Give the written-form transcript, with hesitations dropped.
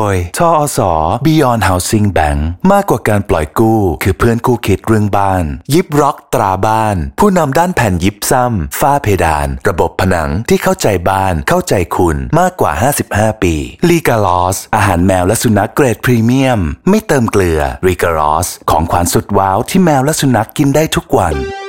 ยทอส Beyond Housing Bank มากกว่าการปล่อยกู้คือเพื่อนคู่คิดเรื่องบ้านยิปร็อกตราบ้านผู้นำด้านแผ่นยิปซัมฝ้าเพดานระบบผนังที่เข้าใจบ้านเข้าใจคุณมากกว่า55ปีลีกาลอสอาหารแมวและสุนัขเกรดพรีเมียมไม่เติมเกลือลีกาลอสของขวัญสุดว้าวที่แมวและสุนัขกินได้ทุกวัน